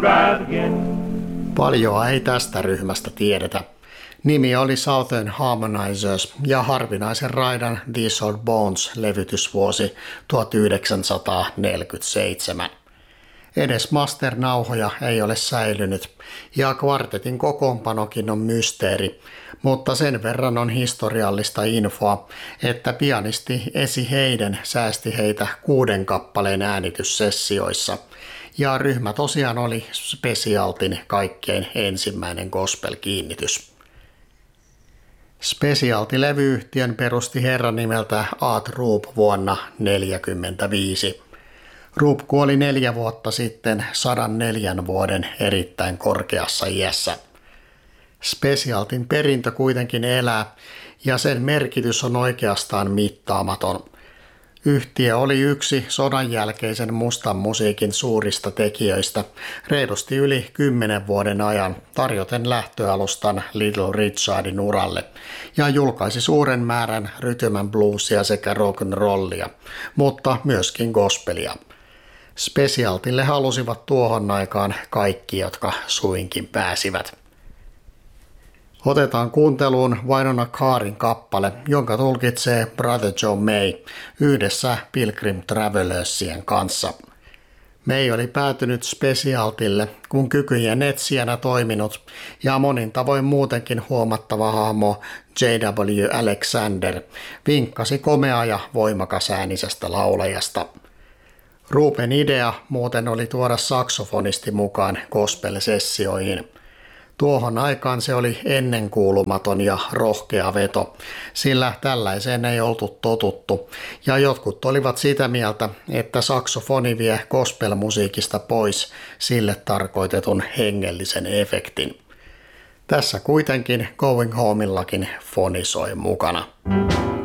Paljoa ei tästä ryhmästä tiedetä. Nimi oli Southern Harmonizers ja harvinaisen raidan These Old Bones -levytysvuosi 1947. Edes masternauhoja ei ole säilynyt ja kvartetin kokoonpanokin on mysteeri, mutta sen verran on historiallista infoa, että pianisti Esi Hayden säästi heitä 6 kappaleen äänityssessioissa ja ryhmä tosiaan oli Specialtin kaikkein ensimmäinen gospel-kiinnitys. Specialty-levyyhtiön perusti herra nimeltä Art Rupe vuonna 1945. Rupe kuoli 4 vuotta sitten 104 vuoden erittäin korkeassa iässä. Specialtyn perintö kuitenkin elää ja sen merkitys on oikeastaan mittaamaton. Yhtiö oli yksi sodan jälkeisen mustan musiikin suurista tekijöistä reilusti yli 10 vuoden ajan tarjoten lähtöalustan Little Richardin uralle ja julkaisi suuren määrän rhythm and bluesia sekä rock'n'rollia, mutta myöskin gospelia. Specialtylle halusivat tuohon aikaan kaikki, jotka suinkin pääsivät. Otetaan kuunteluun Wynona Carrin kappale, jonka tulkitsee Brother Joe May yhdessä Pilgrim Travelersien kanssa. May oli päätynyt Specialtylle, kun kykyjen etsijänä toiminut ja monin tavoin muutenkin huomattava hahmo J.W. Alexander vinkkasi komea ja voimakasäänisestä laulajasta. Rupen idea muuten oli tuoda saksofonisti mukaan gospel-sessioihin. Tuohon aikaan se oli ennenkuulumaton ja rohkea veto, sillä tällaiseen ei oltu totuttu, ja jotkut olivat sitä mieltä, että saksofoni vie gospelmusiikista pois sille tarkoitetun hengellisen efektin. Tässä kuitenkin Going Homeillakin foni soi mukana.